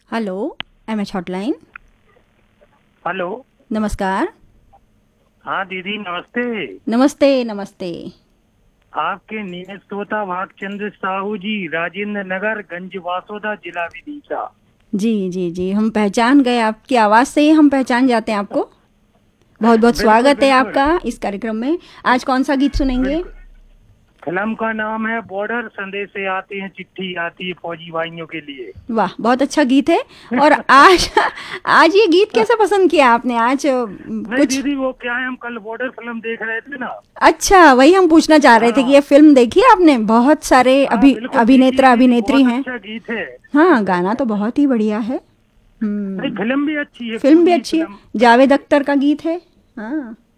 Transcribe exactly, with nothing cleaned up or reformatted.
Hello, M H hotline. Hello. नमस्कार। हाँ दीदी नमस्ते। नमस्ते नमस्ते। आपके नियत श्रोता भागचंद्र साहू जी, राजेंद्र नगर, गंज वासोदा, जिला विदिशा। जी जी जी, हम पहचान गए, आपकी आवाज़ से ही हम पहचान जाते हैं आपको। बहुत बहुत बिल्कुल स्वागत है बिल्कुल। आपका इस कार्यक्रम में। आज कौन सा गीत सुनेंगे? बिल्कुल। फिल्म का नाम है बॉर्डर, संदेश से आते हैं, चिट्ठी आती है फौजी भाइयों के लिए। वाह, बहुत अच्छा गीत है। और आज आज ये गीत कैसे पसंद किया आपने? आज अ, नहीं कुछ दीदी, वो क्या है, हम कल बॉर्डर फिल्म देख रहे थे ना। अच्छा, वही हम पूछना चाह रहे थे कि ये हाँ फिल्म देखी है आपने? बहुत सारे हाँ अभि बिल्कुल देखिए अभिनेता दीदी, अभिनेत्री बहुत हैं। अच्छा गीत है। हाँ, गाना तो बहुत ही बढ़िया है। नहीं हम्म। फिल्म भी अच्छी है, फिल्म भी पूरी अच्छी है। फिल्म। जावेद अख्तर का गीत है। हाँ।